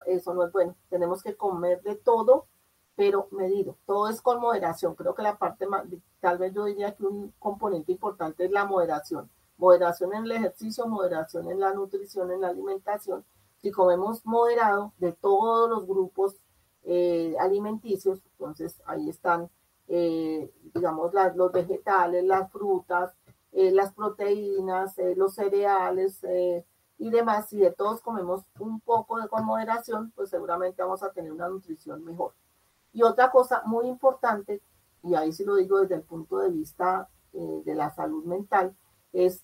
eso no es bueno. Tenemos que comer de todo, pero medido. Todo es con moderación. Creo que la parte más, tal vez yo diría que un componente importante es la moderación. Moderación en el ejercicio, moderación en la nutrición, en la alimentación. Si comemos moderado de todos los grupos alimenticios, entonces ahí están, digamos, los vegetales, las frutas, las proteínas, los cereales y demás. Si de todos comemos un poco con moderación, pues seguramente vamos a tener una nutrición mejor. Y otra cosa muy importante, y ahí sí lo digo desde el punto de vista de la salud mental, es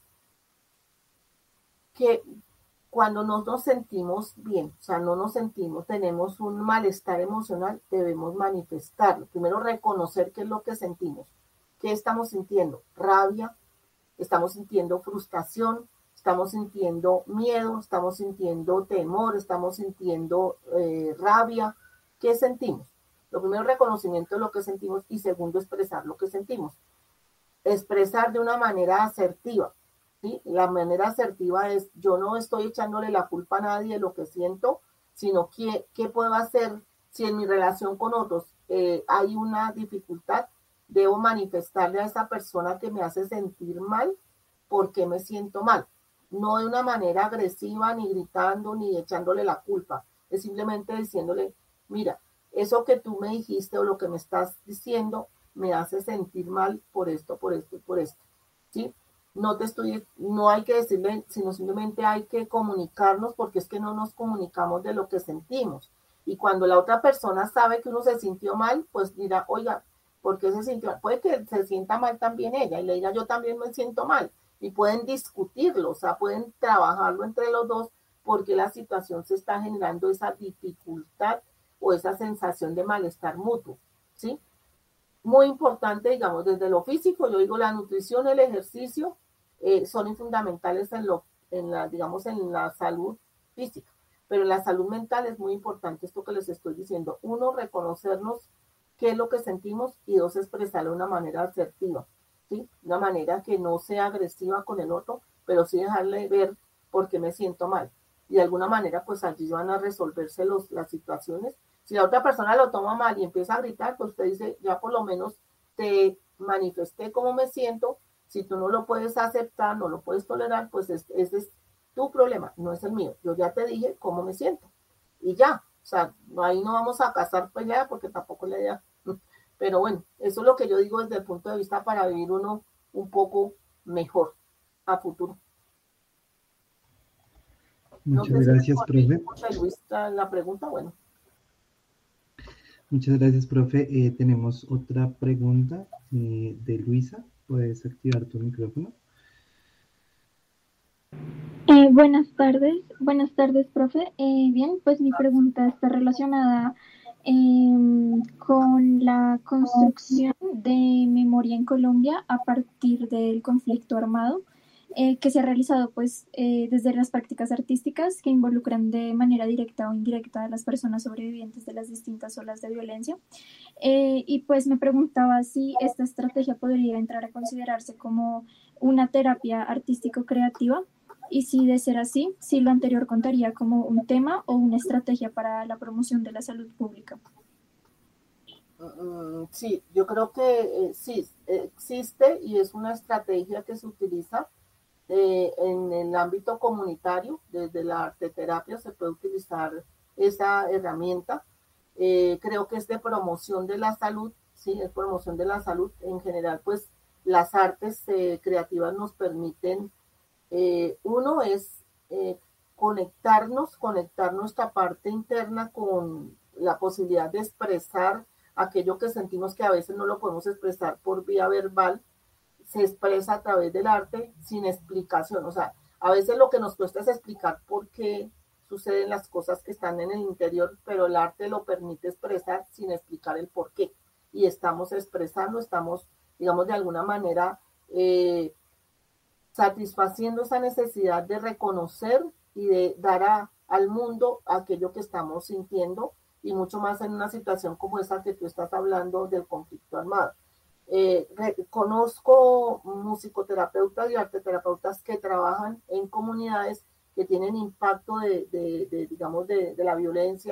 que cuando no nos sentimos bien, o sea, no nos sentimos, tenemos un malestar emocional, debemos manifestarlo. Primero reconocer qué es lo que sentimos, qué estamos sintiendo, rabia, estamos sintiendo frustración, estamos sintiendo miedo, estamos sintiendo temor, estamos sintiendo rabia, ¿qué sentimos? Lo primero, reconocimiento de lo que sentimos y segundo, expresar lo que sentimos. Expresar de una manera asertiva, ¿sí? La manera asertiva es, yo no estoy echándole la culpa a nadie de lo que siento, sino qué puedo hacer si en mi relación con otros hay una dificultad, debo manifestarle a esa persona que me hace sentir mal, por qué me siento mal. No de una manera agresiva, ni gritando, ni echándole la culpa. Es simplemente diciéndole, mira, eso que tú me dijiste o lo que me estás diciendo me hace sentir mal por esto, por esto y por esto. ¿Sí? No hay que decirle, sino simplemente hay que comunicarnos, porque es que no nos comunicamos de lo que sentimos. Y cuando la otra persona sabe que uno se sintió mal, pues dirá, oiga, ¿por qué se sintió mal? Puede que se sienta mal también ella y le diga, yo también me siento mal. Y pueden discutirlo, o sea, pueden trabajarlo entre los dos, porque la situación se está generando esa dificultad o esa sensación de malestar mutuo, ¿sí? Muy importante, digamos, desde lo físico, yo digo, la nutrición, el ejercicio son fundamentales digamos, en la salud física, pero en la salud mental es muy importante esto que les estoy diciendo. Uno, reconocernos qué es lo que sentimos y dos, expresarlo de una manera asertiva, ¿sí? Una manera que no sea agresiva con el otro, pero sí dejarle ver por qué me siento mal. Y de alguna manera, pues allí van a resolverse las situaciones. Si la otra persona lo toma mal y empieza a gritar, pues usted dice, ya por lo menos te manifesté cómo me siento. Si tú no lo puedes aceptar, no lo puedes tolerar, pues ese es tu problema, no es el mío. Yo ya te dije cómo me siento. Y ya, o sea, ahí no vamos a casar pelea porque tampoco es la idea. Pero bueno, eso es lo que yo digo desde el punto de vista para vivir uno un poco mejor a futuro. No Muchas sé si gracias, profe. José Luis la pregunta, bueno. Muchas gracias, profe. Tenemos otra pregunta de Luisa. ¿Puedes activar tu micrófono? Buenas tardes, profe. Bien, pues mi pregunta está relacionada con la construcción de memoria en Colombia a partir del conflicto armado que se ha realizado pues desde las prácticas artísticas que involucran de manera directa o indirecta a las personas sobrevivientes de las distintas olas de violencia. Y pues me preguntaba si esta estrategia podría entrar a considerarse como una terapia artístico-creativa y si de ser así, si lo anterior contaría como un tema o una estrategia para la promoción de la salud pública. Sí, yo creo que sí, existe y es una estrategia que se utiliza en el ámbito comunitario. Desde la arteterapia se puede utilizar esa herramienta. Creo que es de promoción de la salud, sí, es promoción de la salud. En general, pues las artes creativas nos permiten, uno es conectar nuestra parte interna con la posibilidad de expresar aquello que sentimos, que a veces no lo podemos expresar por vía verbal, se expresa a través del arte sin explicación. O sea, a veces lo que nos cuesta es explicar por qué suceden las cosas que están en el interior, pero el arte lo permite expresar sin explicar el por qué. Y estamos expresando, estamos, digamos, de alguna manera satisfaciendo esa necesidad de reconocer y de dar al mundo aquello que estamos sintiendo, y mucho más en una situación como esa que tú estás hablando del conflicto armado. Conozco musicoterapeutas y arteterapeutas que trabajan en comunidades que tienen impacto digamos, de la violencia